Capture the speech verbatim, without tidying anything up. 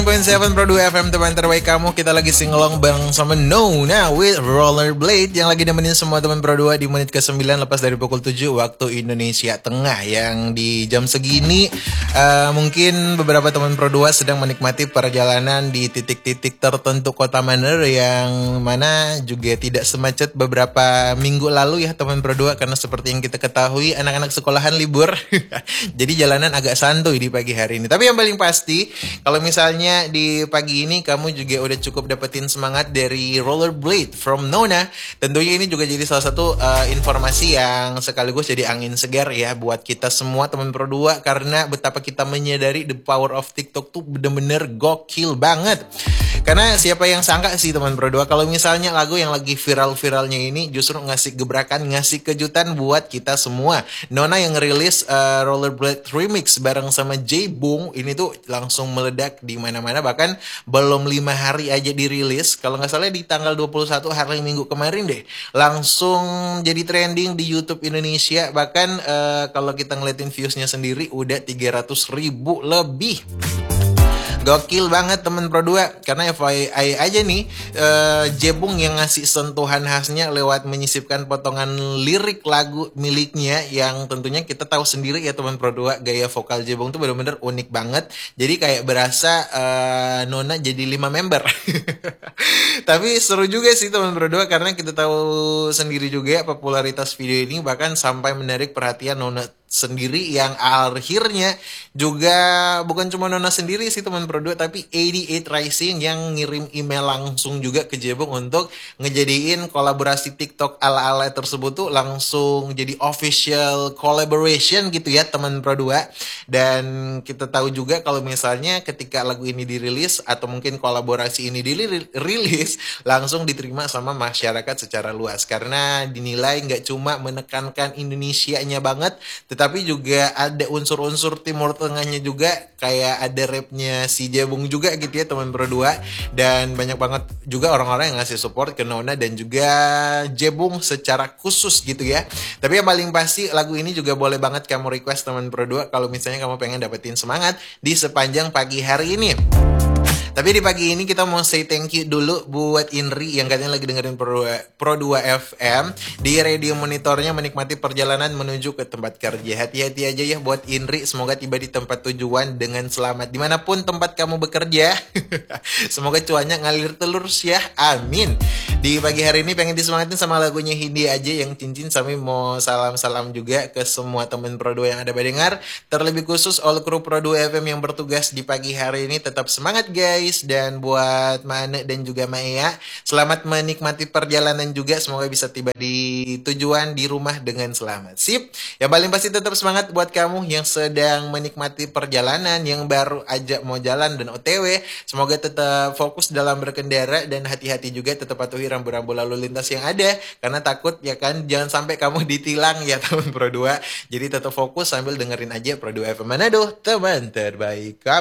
tujuh Pro dua F M, teman terbaik kamu. Kita lagi singelong bareng sama Nona with Rollerblade yang lagi nemenin semua teman Pro dua di menit ke sembilan lepas dari pukul tujuh waktu Indonesia Tengah. Yang di jam segini uh, mungkin beberapa teman Pro dua sedang menikmati perjalanan di titik-titik tertentu kota Maner, yang mana juga tidak semacet beberapa minggu lalu ya teman Pro dua, karena seperti yang kita ketahui anak-anak sekolahan libur. Jadi jalanan agak santuy di pagi hari ini. Tapi yang paling pasti, kalau misalnya di pagi ini kamu juga udah cukup dapetin semangat dari Rollerblade from Nona, tentunya ini juga jadi salah satu uh, informasi yang sekaligus jadi angin segar ya buat kita semua teman Pro dua, karena betapa kita menyadari the power of TikTok tuh bener-bener gokil banget. Karena siapa yang sangka sih teman Pro dua kalau misalnya lagu yang lagi viral-viralnya ini justru ngasih gebrakan, ngasih kejutan buat kita semua. Nona yang ngerilis uh, Rollerblade Remix bareng sama J-Boong ini tuh langsung meledak di mana-mana, bahkan belum lima hari aja dirilis. Kalau nggak salah di tanggal dua puluh satu hari Minggu kemarin deh, langsung jadi trending di YouTube Indonesia. Bahkan uh, kalau kita ngeliatin viewsnya sendiri udah tiga ratus ribu lebih. Gokil banget temen Pro dua, karena F Y I aja nih, uh, J-Boong yang ngasih sentuhan khasnya lewat menyisipkan potongan lirik lagu miliknya, yang tentunya kita tahu sendiri ya teman Pro dua, gaya vokal J-Boong tuh bener-bener unik banget. Jadi kayak berasa uh, Nona jadi lima member. Tapi seru juga sih teman Pro dua, karena kita tahu sendiri juga popularitas video ini bahkan sampai menarik perhatian Nona sendiri, yang akhirnya juga bukan cuma Nona sendiri sih teman Pro dua, tapi delapan delapan Rising yang ngirim email langsung juga ke J-Boong untuk ngejadiin kolaborasi TikTok ala-ala tersebut tuh langsung jadi official collaboration gitu ya teman Pro dua. Dan kita tahu juga kalau misalnya ketika lagu ini dirilis atau mungkin kolaborasi ini dirilis, langsung diterima sama masyarakat secara luas, karena dinilai nggak cuma menekankan Indonesianya banget, tapi juga ada unsur-unsur Timur Tengahnya juga, kayak ada rapnya si J-Boong juga gitu ya teman Pro dua. Dan banyak banget juga orang-orang yang ngasih support ke Nona dan juga J-Boong secara khusus gitu ya. Tapi yang paling pasti lagu ini juga boleh banget kamu request teman Pro dua kalau misalnya kamu pengen dapetin semangat di sepanjang pagi hari ini. Tapi di pagi ini kita mau say thank you dulu buat Inri yang katanya lagi dengerin Pro dua F M di radio monitornya menikmati perjalanan menuju ke tempat kerja. Hati-hati aja ya buat Inri, semoga tiba di tempat tujuan dengan selamat dimanapun tempat kamu bekerja. Semoga cuannya ngalir telur ya, amin. Di pagi hari ini pengen disemangatin sama lagunya Hindi aja yang cincin. Sami mau salam-salam juga ke semua temen Pro dua yang ada mendengar, terlebih khusus all kru Pro dua F M yang bertugas di pagi hari ini. Tetap semangat guys. Dan buat Mane dan juga Maya, selamat menikmati perjalanan juga, semoga bisa tiba di tujuan di rumah dengan selamat. Sip. Yang paling pasti tetap semangat buat kamu yang sedang menikmati perjalanan, yang baru aja mau jalan dan O T W, semoga tetap fokus dalam berkendara dan hati-hati juga, tetap patuhi rambu-rambu lalu lintas yang ada, karena takut ya kan jangan sampai kamu ditilang ya teman Pro dua. Jadi tetap fokus sambil dengerin aja Pro dua F M Manado, teman terbaik kamu.